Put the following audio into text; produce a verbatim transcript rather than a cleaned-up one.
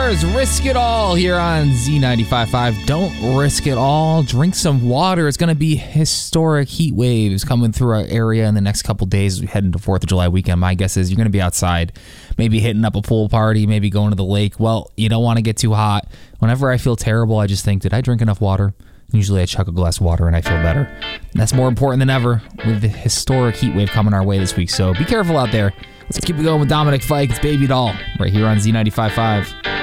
Bears, risk it all here on Z ninety-five point five. Don't risk it all. Drink some water. It's going to be historic heat waves coming through our area in the next couple days as we head into fourth of July weekend. My guess is you're going to be outside, maybe hitting up a pool party, maybe going to the lake. Well, you don't want to get too hot. Whenever I feel terrible, I just think, did I drink enough water? Usually I chuck a glass of water and I feel better. And that's more important than ever with the historic heat wave coming our way this week. So be careful out there. Let's keep it going with Dominic Fike. It's Baby Doll right here on Z ninety-five point five.